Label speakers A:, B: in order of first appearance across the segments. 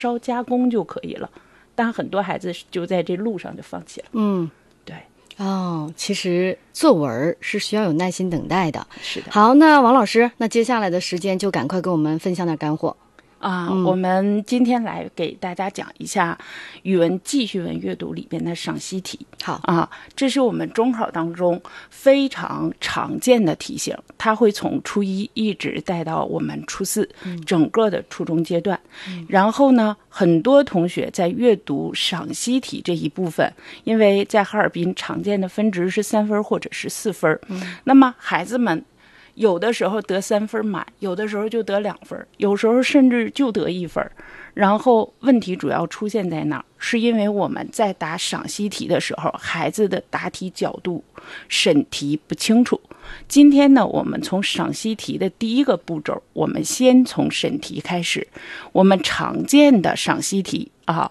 A: 稍加工就可以了。但很多孩子就在这路上就放弃了。对。
B: 其实作文是需要有耐心等待的。
A: 是的。
B: 好，那王老师，那接下来的时间就赶快跟我们分享点干货。
A: 我们今天来给大家讲一下语文记叙文阅读里边的赏析题。
B: 好
A: 这是我们中考当中非常常见的题型，它会从初一一直带到我们初四，整个的初中阶段。然后呢，很多同学在阅读赏析题这一部分，因为在哈尔滨常见的分值是3分或者是4分，那么孩子们有的时候得3分满，有的时候就得2分，有时候甚至就得1分。然后问题主要出现在哪儿？是因为我们在答赏析题的时候，孩子的答题角度、审题不清楚。今天呢，我们从赏析题的第一个步骤，我们先从审题开始。我们常见的赏析题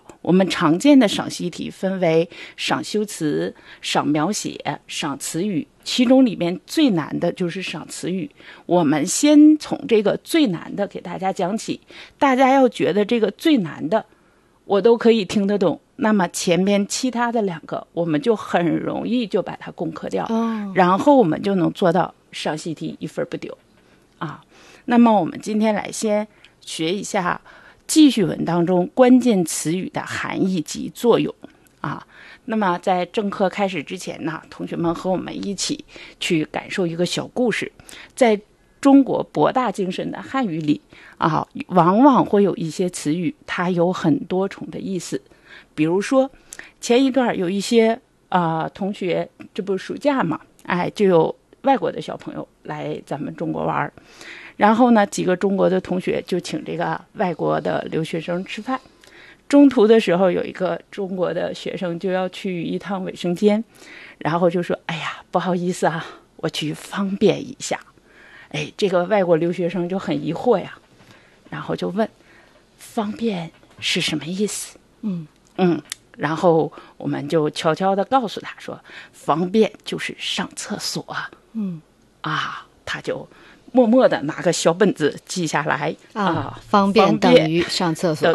A: 分为赏修辞、赏描写、赏词语，其中里面最难的就是赏词语。我们先从这个最难的给大家讲起，大家要觉得这个最难的我都可以听得懂，那么前面其他的2个我们就很容易就把它攻克掉，然后我们就能做到赏析题1分不丢那么我们今天来先学一下记叙文当中关键词语的含义及作用那么在正课开始之前呢，同学们和我们一起去感受一个小故事。在中国博大精深的汉语里往往会有一些词语，它有很多重的意思。比如说前一段有一些同学，这不是暑假嘛，就有外国的小朋友来咱们中国玩，然后呢几个中国的同学就请这个外国的留学生吃饭。中途的时候有一个中国的学生就要去一趟卫生间，然后就说哎呀不好意思我去方便一下。这个外国留学生就很疑惑呀，然后就问方便是什么意思。然后我们就悄悄地告诉他说方便就是上厕所。他就默默地拿个小本子记下来
B: 方便等于上厕所，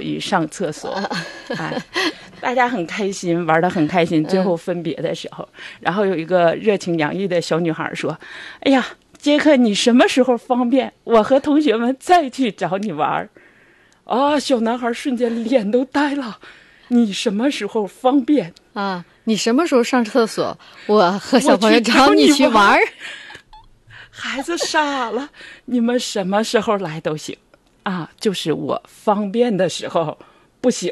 A: 大家很开心，玩得很开心。最后分别的时候，然后有一个热情洋溢的小女孩说哎呀杰克，你什么时候方便，我和同学们再去找你玩。小男孩瞬间脸都呆了，你什么时候方便
B: 你什么时候上厕所，我和小朋友找你去玩。
A: 孩子傻了，你们什么时候来都行就是我方便的时候不行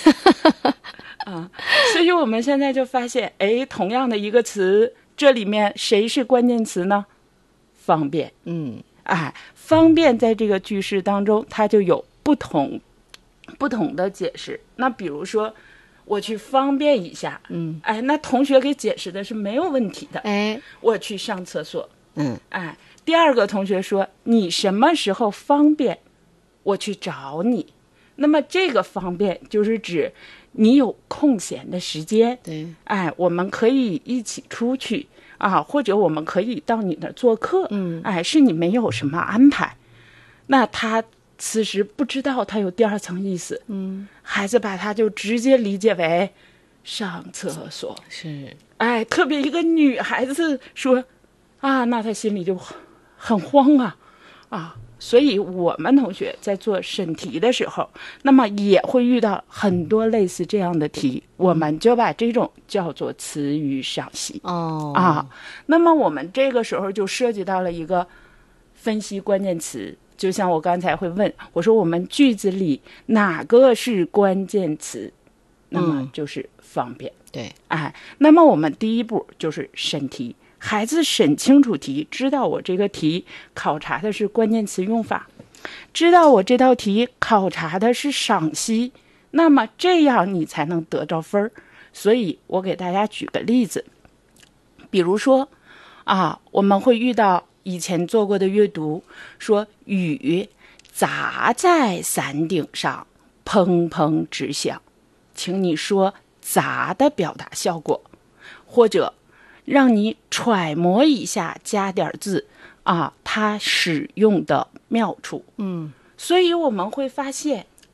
A: 所以我们现在就发现同样的一个词，这里面谁是关键词呢？方便。方便在这个句式当中它就有不同的解释。那比如说我去方便一下那同学给解释的是没有问题的我去上厕所。第二个同学说你什么时候方便，我去找你。那么这个方便就是指你有空闲的时间，
B: 对，
A: 我们可以一起出去或者我们可以到你那做客，是你没有什么安排。那他此时不知道他有第二层意思，孩子把他就直接理解为上厕所。
B: 是，
A: 特别一个女孩子说那他心里就很慌所以我们同学在做审题的时候，那么也会遇到很多类似这样的题，我们就把这种叫做词语赏析。那么我们这个时候就涉及到了一个分析关键词，就像我刚才会问，我说我们句子里哪个是关键词？那么就是方便。
B: 对，
A: 那么我们第一步就是审题。孩子审清楚题，知道我这个题考察的是关键词用法，知道我这道题考察的是赏析，那么这样你才能得着分。所以我给大家举个例子，比如说我们会遇到以前做过的阅读，说雨砸在伞顶上，砰砰直响，请你说砸的表达效果，或者让你揣摩一下，加点字它使用的妙处。所以我们会发现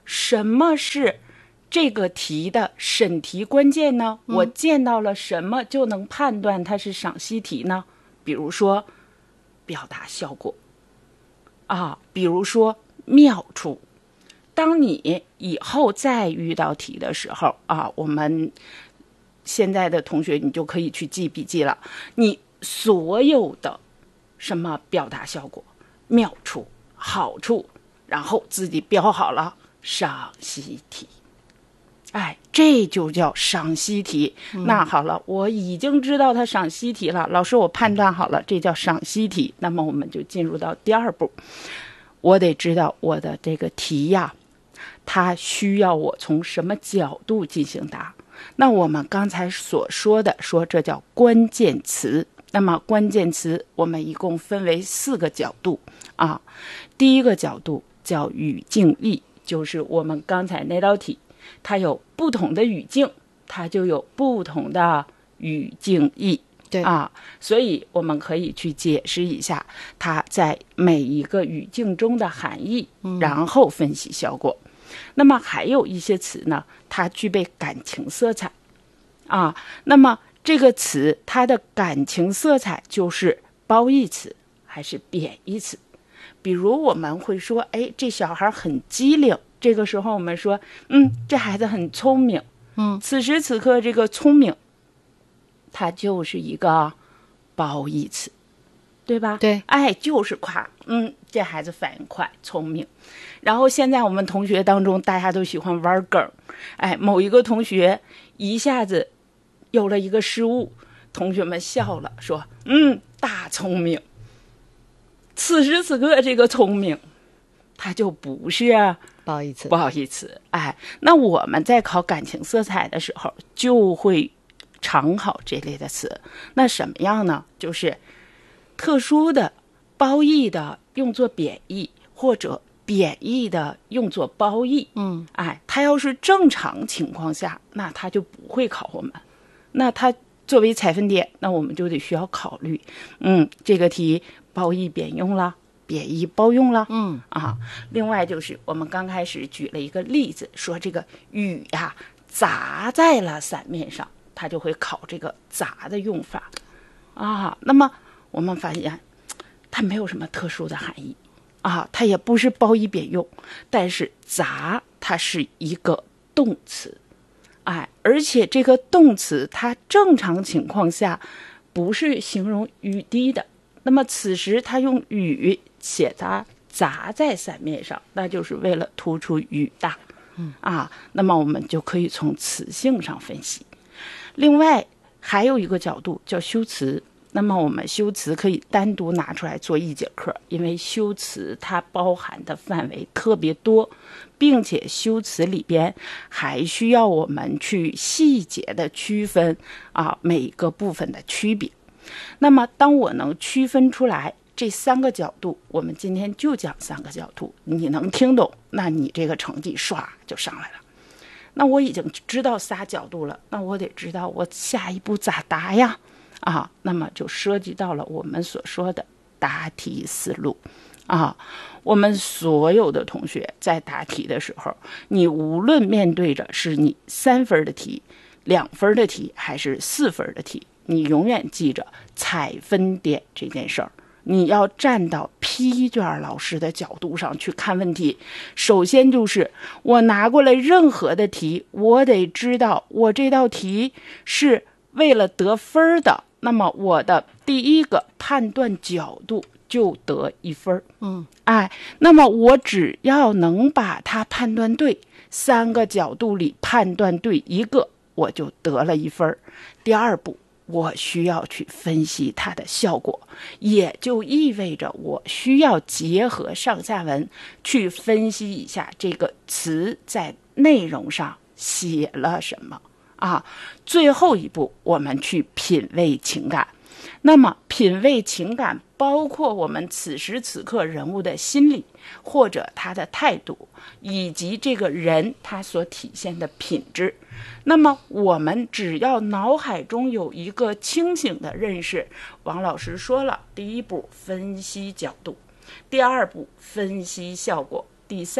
A: 什么是这个题的审题关键呢？我见到了什么就能判断它是赏析题呢？比如说表达效果比如说妙处。当你以后再遇到题的时候我们现在的同学你就可以去记笔记了，你所有的什么表达效果、妙处、好处，然后自己标好了，赏析题。这就叫赏析题。那好了，我已经知道它赏析题了，老师我判断好了，这叫赏析题。那么我们就进入到第二步，我得知道我的这个题呀，它需要我从什么角度进行答。那我们刚才所说的这叫关键词。那么关键词我们一共分为4个角度第一个角度叫语境义，就是我们刚才那道题，它有不同的语境，它就有不同的语境义。
B: 对
A: 所以我们可以去解释一下它在每一个语境中的含义，然后分析效果。那么还有一些词呢，它具备感情色彩那么这个词它的感情色彩就是褒义词还是贬义词。比如我们会说这小孩很机灵，这个时候我们说这孩子很聪明。此时此刻这个聪明它就是一个褒义词，对吧？
B: 对，
A: 就是夸这孩子反应快聪明。然后现在我们同学当中大家都喜欢玩梗，某一个同学一下子有了一个失误，同学们笑了，说大聪明。此时此刻这个聪明它就不是
B: 褒义词。
A: 那我们在考感情色彩的时候就会常考这类的词。那什么样呢？就是特殊的褒义的用作贬义，或者贬义的用作褒义。它要是正常情况下，那它就不会考我们。那它作为采分点，那我们就得需要考虑这个题褒义贬用了，贬义褒用了。另外就是我们刚开始举了一个例子，说这个雨砸在了伞面上，它就会考这个砸的用法那么我们发现它没有什么特殊的含义它也不是褒义贬用，但是砸它是一个动词而且这个动词它正常情况下不是形容雨滴的，那么此时它用雨写它砸在伞面上，那就是为了突出雨大那么我们就可以从词性上分析。另外还有一个角度叫修辞。那么我们修辞可以单独拿出来做一节课，因为修辞它包含的范围特别多，并且修辞里边还需要我们去细节的区分每个部分的区别。那么当我能区分出来这3个角度，我们今天就讲3个角度，你能听懂，那你这个成绩唰就上来了。那我已经知道仨角度了，那我得知道我下一步咋答呀？那么就涉及到了我们所说的答题思路我们所有的同学在答题的时候，你无论面对着是你3分的题、2分的题还是4分的题，你永远记着采分点这件事儿。你要站到批卷老师的角度上去看问题。首先就是我拿过来任何的题，我得知道我这道题是为了得分的，那么我的第一个判断角度就得1分。那么我只要能把它判断对，3个角度里判断对1个，我就得了1分。第二步，我需要去分析它的效果，也就意味着我需要结合上下文去分析一下这个词在内容上写了什么最后一步，我们去品味情感。那么品味情感包括我们此时此刻人物的心理，或者他的态度，以及这个人他所体现的品质。那么我们只要脑海中有一个清醒的认识，王老师说了，第一步分析角度，第二步分析效果，第3步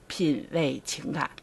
A: 品味情感。